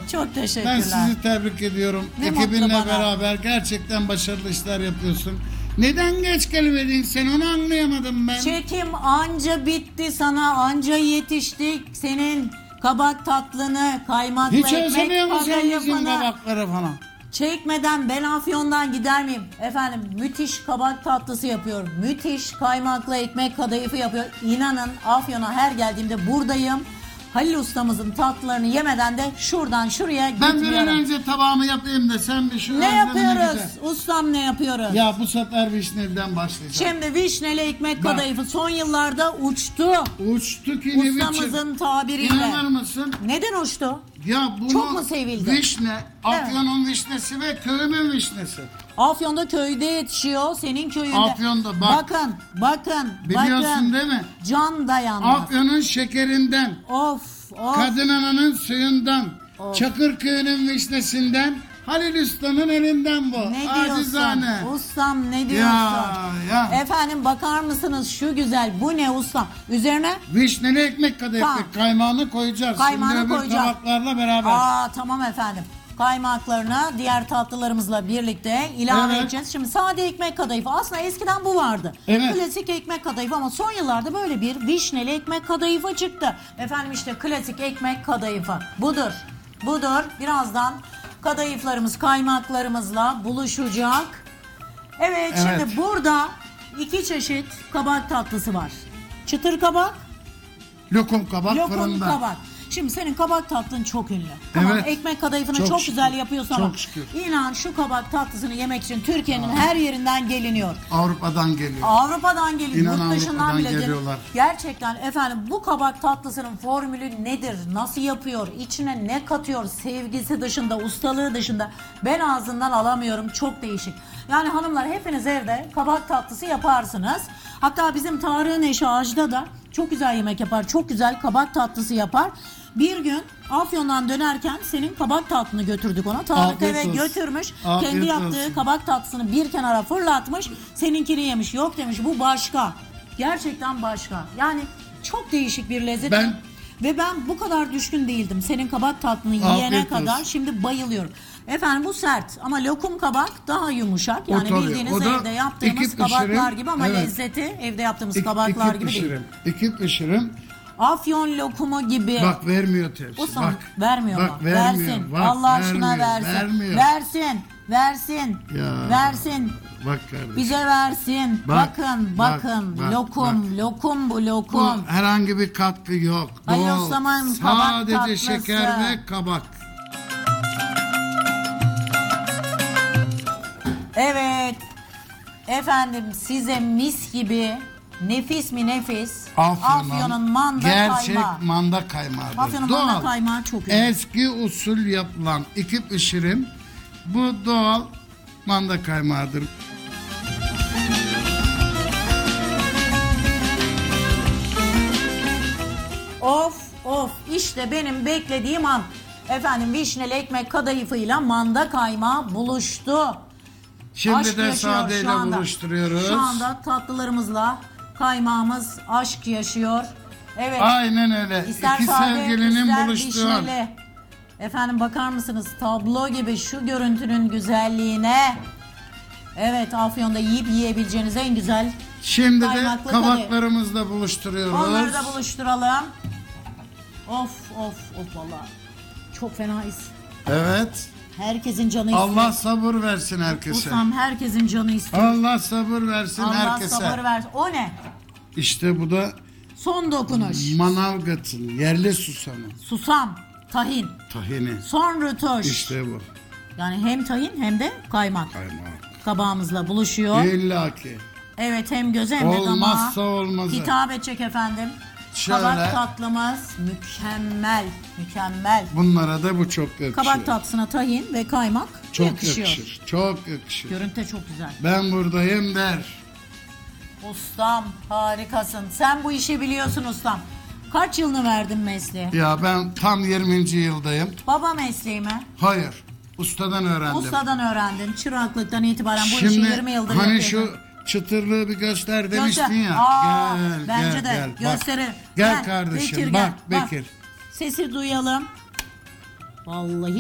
Çok teşekkürler. Ben sizi tebrik ediyorum. Ne mutlu Ekibinle bana. beraber gerçekten başarılı işler yapıyorsun. Neden geç gelmedin sen, onu anlayamadım ben. Çekim anca bitti, sana anca yetiştik. Senin kabak tatlını, kaymaklı Hiç ekmek özlemiyor musun sen bizim kadayıfını kabakları falan? çekmeden ben Afyon'dan gider miyim? Efendim müthiş kabak tatlısı yapıyor. Müthiş kaymaklı ekmek kadayıfı yapıyor. İnanın Afyon'a her geldiğimde buradayım. Halil ustamızın tatlılarını yemeden de şuradan şuraya Ben bir gitmiyorum. an önce tabağımı yapayım da sen bir şu Ne özlemini yapıyoruz? güzel. Ustam ne yapıyoruz? Ya bu sefer Vişne'den başlayacağım. Şimdi vişneli ekmek Bak. kadayıfı son yıllarda uçtu. Uçtu ki ne Ustamızın tabiriyle. İnanır mısın? Neden uçtu? Ya bunu Çok mu sevildi? Vişne, Afyon'un vişnesi ve köyümün vişnesi. Afyon'da köyde yetişiyor, senin köyünde. Afyon'da bak. Bakın. Biliyorsun değil mi? Can dayanmaz. Afyon'un şekerinden, Of. Kadın Ana'nın suyundan, Of. Çakırköy'ün vişnesinden, Halil Usta'nın elinden bu. Ne Acizane. diyorsun? Ustam ne diyorsun? Ya. Efendim bakar mısınız şu güzel, bu ne ustam? Üzerine Vişneli ekmek kadayıfı, Tamam. kaymağını koyacağız. Kaymağını Şimdi öbür koyacağız. tabaklarla beraber. Tamam efendim. Kaymaklarına diğer tatlılarımızla birlikte ilave Evet. edeceğiz. Şimdi sade ekmek kadayıfı. Aslında eskiden bu vardı. Evet. Klasik ekmek kadayıfı ama son yıllarda böyle bir vişneli ekmek kadayıfı çıktı. Efendim işte klasik ekmek kadayıfı. Budur. Birazdan kadayıflarımız kaymaklarımızla buluşacak. Evet, Evet. şimdi burada iki çeşit kabak tatlısı var. Çıtır kabak, Lokum kabak lokum fırında. kabak. Şimdi senin kabak tatlın çok ünlü. Tamam, Evet. ekmek kadayıfını Çok çok şükür. güzel yapıyorsun ama Çok şükür. inan şu kabak tatlısını yemek için Türkiye'nin her yerinden geliniyor. Avrupa'dan geliyor. Avrupa'dan geliyor, İnan yurt dışından Avrupa'dan bile geliyorlar. Gerçekten efendim bu kabak tatlısının formülü nedir? Nasıl yapıyor? İçine ne katıyor? Sevgisi dışında, ustalığı dışında ben ağzından alamıyorum. Çok değişik. Yani hanımlar hepiniz evde kabak tatlısı yaparsınız. Hatta bizim Tarık'ın eşi Ajda da çok güzel yemek yapar. Çok güzel kabak tatlısı yapar. Bir gün Afyon'dan dönerken senin kabak tatlını götürdük ona. Tarık Afiyet eve olsun. götürmüş. Afiyet Kendi yaptığı olsun. kabak tatlısını bir kenara fırlatmış. Seninkini yemiş. Yok demiş, bu başka. Gerçekten başka. Yani çok değişik bir lezzet. Ve ben bu kadar düşkün değildim. Senin kabak tatlını yiyene Afiyet kadar olsun. şimdi bayılıyorum. Efendim bu sert ama lokum kabak daha yumuşak. O Yani tabii, bildiğiniz o da evde yaptığımız iki kabaklar pişirim, gibi ama evet. lezzeti evde yaptığımız kabaklar gibi değil. İki pişirim. Afyon lokumu gibi. Bak vermiyor tepsi. Ustam, Bak. vermiyor mu? Bak vermiyor. Versin. Bak, Allah aşkına vermiyor, versin. vermiyor. Versin. Ya. Versin. Bak kardeşim. Bize versin. Bak, Bakın. bak, Lokum bu lokum. Bu herhangi bir katkı yok. Halil Doğal. Ustam'ın kabak Sadece tatlısı. şeker ve kabak. Evet. Efendim size mis gibi nefis mi nefis Afyon'un manda gerçek kaymağı. manda kaymağıdır. Afyon'un Doğal. manda kaymağı çok ünlü. Eski usul yapılan iki pişirim bu doğal manda kaymağıdır. Of işte benim beklediğim an. Efendim vişneli ekmek kadayıfıyla manda kaymağı buluştu. Şimdi Aşk de yaşıyor sadeyle şu anda. buluşturuyoruz. Şu anda tatlılarımızla kaymağımız aşk yaşıyor. Evet. Aynen öyle. İster İki sade, sevgilinin ister buluştuğu. vişneli. Efendim bakar mısınız tablo gibi şu görüntünün güzelliğine. Evet, Afyon'da yiyip yiyebileceğiniz en güzel. Şimdi de Kaymaklı kabaklarımızla buluşturuyoruz. Onları da buluşturalım. Of vallahi. Çok fenayız. Evet. Herkesin canı istiyor. Allah sabır versin herkese. Ustam herkesin canı istiyor. Allah sabır versin Allah herkese. sabır versin. O ne? İşte bu da Son dokunuş. Manavgat'ın yerli susamı. Susam, tahin, Tahini. son rötuş. İşte bu. Yani hem tahin hem de kaymak. Kaymak. Kabağımızla buluşuyor. İlla ki. Evet, hem göze hem de damağa Olmazsa olmazı. hitap edecek efendim. Şöyle. Kabak tatlımız mükemmel. Bunlara da bu çok yakışıyor. Kabak tatlısına tahin ve kaymak çok yakışıyor. yakışır. Çok yakışır. Görüntü çok güzel. Ben buradayım der. Ustam harikasın. Sen bu işi biliyorsun ustam. Kaç yılını verdin mesleğe? Ya ben tam 20. yıldayım. Baba mesleği mi? Hayır. Ustadan öğrendim. Ustadan öğrendin. Çıraklıktan itibaren bu işi Şimdi 20 yıldır hani yapıyorsun. şu çıtırlığı bir göster demiştin Göster. ya. Bence de gel. Bak, gösterir. Gel kardeşim Bekir, bak gel. Bekir. Sesi duyalım. Vallahi